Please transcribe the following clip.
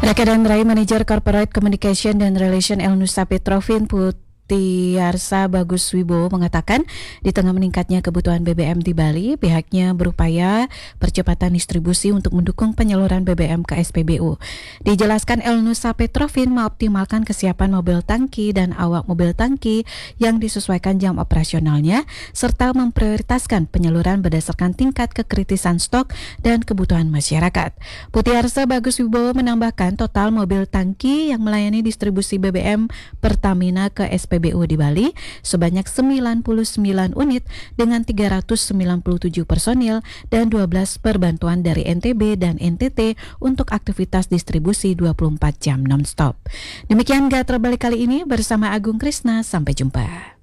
Rekan Rai Manager Corporate Communication dan Relation Elnusa Petrofin Putiarsa Bagus Wibowo mengatakan di tengah meningkatnya kebutuhan BBM di Bali, pihaknya berupaya percepatan distribusi untuk mendukung penyaluran BBM ke SPBU. Dijelaskan Elnusa Petrofin mengoptimalkan kesiapan mobil tangki dan awak mobil tangki yang disesuaikan jam operasionalnya, serta memprioritaskan penyaluran berdasarkan tingkat kekritisan stok dan kebutuhan masyarakat. Putiarsa Bagus Wibowo menambahkan total mobil tangki yang melayani distribusi BBM Pertamina ke SPBU di Bali sebanyak 99 unit dengan 397 personil dan 12 perbantuan dari NTB dan NTT untuk aktivitas distribusi 24 jam non-stop. Demikian Gatra Balik kali ini bersama Agung Krisna, sampai jumpa.